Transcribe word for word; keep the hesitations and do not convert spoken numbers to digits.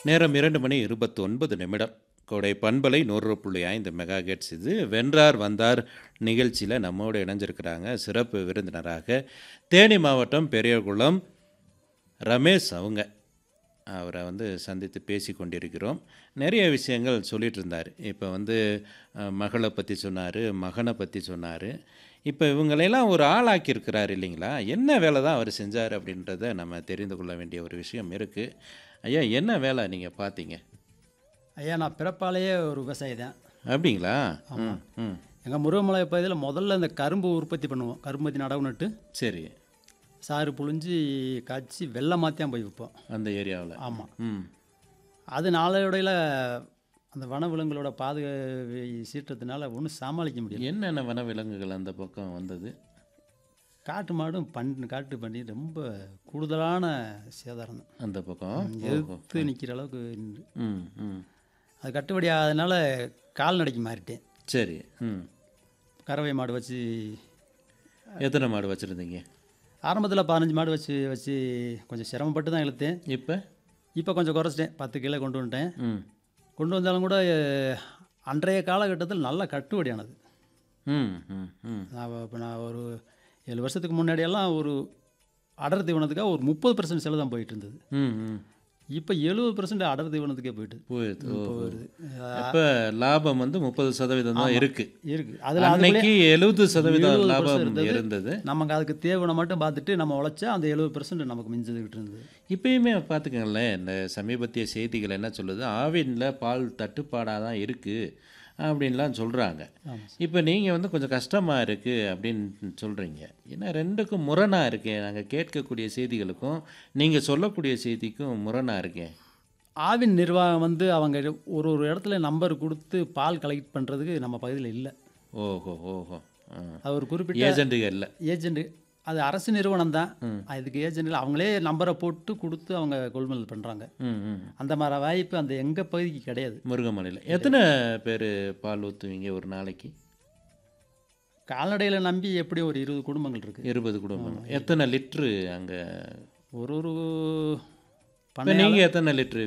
நேரம் இரண்டு மணி இருபத்தி ஒன்பது நிமிடம். கோடை பண்பலை நூறு புள்ளி ஐந்து மெகா ஹெர்ட்ஸ் இது. வென்றார் வந்தார் நிகழ்ச்சியில் நம்மோடு இணைஞ்சிருக்கிறாங்க சிறப்பு விருந்தினராக தேனி மாவட்டம் பெரியகுளம் ரமேஷ் அவங்க. அவரை வந்து சந்தித்து பேசி கொண்டிருக்கிறோம். நிறைய விஷயங்கள் சொல்லிகிட்டு இருந்தார். இப்போ வந்து அஹ், மகளை பற்றி சொன்னார், மகனை பற்றி சொன்னார். இப்போ இவங்களையெல்லாம் ஒரு ஆளாக்கியிருக்கிறார் இல்லைங்களா? என்ன வேலை தான் அவர் செஞ்சார் அப்படின்றத நம்ம தெரிந்து கொள்ள வேண்டிய ஒரு விஷயம் இருக்குது. ஐயா, என்ன வேலை நீங்கள் பார்த்தீங்க? ஐயா, நான் பிறப்பாலேயே ஒரு விவசாயி தான். அப்படிங்களா? ம் ஆமாம். ம் எங்கள் முருகமலை பகுதியில் முதல்ல இந்த கரும்பு உற்பத்தி பண்ணுவோம். கரும்பு பற்றி நடவு நட்டு சரி. சாறு புழிஞ்சி காய்ச்சி வெள்ளை மாற்றியான் போய் விற்போம். அந்த ஏரியாவில். ஆமாம். ம் அது நாளையோடையில் அந்த வனவிலங்குகளோட பாதுகாப்பை சீற்றத்தினால ஒன்றும் சமாளிக்க முடியல. என்னென்ன வனவிலங்குகள் அந்த பக்கம் வந்தது? காட்டு மாடும் பண் காட்டு பண்ணி ரொம்ப கூடுதலான சேதாரம் தான். அந்த பக்கம். ஓஹோ. எதிர்த்து நிற்கிற அளவுக்கு நின்று. ம் ம் அது கட்டுப்படி ஆகாதனால கால்நடைக்கு மாறிட்டேன். சரி. ம் கறவை மாடு வச்சு எத்தனை மாடு வச்சுருந்தீங்க? ஆரம்பத்தில் பதினஞ்சு மாடு வச்சு வச்சு கொஞ்சம் சிரமப்பட்டு தான் இழுத்தேன். இப்போ? இப்போ கொஞ்சம் குறைச்சிட்டேன். பத்து கிலோ கொண்டு வந்துட்டேன். ம் கொண்டு வந்தாலும் கூட அஹ், அன்றைய காலகட்டத்தில் நல்ல கட்டுப்படியானது. ம் ம் ம் நான் இப்போ நான் ஒரு ஏழு வருஷத்துக்கு முன்னாடியெல்லாம் ஒரு அடர் தீவனத்துக்காக ஒரு முப்பது பர்சன்ட் செலவு தான் போயிட்டு இருந்தது. ம் ம் இப்போ எழுபது பர்சன்ட் அடர் தீவனத்துக்கே போயிட்டு போயிடுது. ஓஹோ. போயிடுது. இப்போ லாபம் வந்து முப்பது சதவீதம் தான் இருக்குது. இருக்குது. அதில் அன்னைக்கு எழுபது சதவீதம் எழுபது லாபம் பர்சன்ட் இருந்தது. இருந்தது. நமக்கு அதுக்கு தேவனை மட்டும் பார்த்துட்டு நம்ம உழைச்சா அந்த எழுபது பர்சன்ட் நமக்கு மிஞ்சுக்கிட்டு இருந்தது. இப்பயுமே பார்த்துக்கங்களேன், இந்த சமீபத்திய செய்திகள் என்ன சொல்லுது, ஆவினில் பால் தட்டுப்பாடாக தான் இருக்குது அப்படின்லாம் சொல்கிறாங்க. ஆமாம். இப்போ நீங்கள் வந்து கொஞ்சம் கஷ்டமாக இருக்குது அப்படின்னு சொல்கிறீங்க. ஏன்னா ரெண்டுக்கும் முரணாக இருக்கே, நாங்கள் கேட்கக்கூடிய செய்திகளுக்கும் நீங்கள் சொல்லக்கூடிய செய்திக்கும் முரணாக இருக்கே. ஆவின் நிர்வாகம் வந்து அவங்க ஒரு ஒரு இடத்துல நம்பர் கொடுத்து பால் கலெக்ட் பண்ணுறதுக்கு நம்ம பகுதியில் இல்லை. ஓஹோ ஓஹோ. அது ஒரு குறிப்பிட்ட ஏஜென்ட்டுகள் இல்லை. ஏஜென்ட். அது அரசு நிறுவனம் தான். ம் அதுக்கு ஏஜென்ட் அவங்களே நம்பரை போட்டு கொடுத்து அவங்க கொள்முதல் பண்ணுறாங்க. ம் ம் அந்த மாதிரி வாய்ப்பு அந்த எங்கள் பகுதிக்கு கிடையாது. முருகமலையில் எத்தனை பேர் பால் ஊற்றுவீங்க ஒரு நாளைக்கு? கால்நடையில் நம்பி எப்படி ஒரு இருபது குடும்பங்கள் இருக்குது. இருபது குடும்பங்கள். எத்தனை லிட்ரு அங்கே? ஒரு ஒரு இப்போ பண்ணையாள நீங்கள் எத்தனை லிட்ரு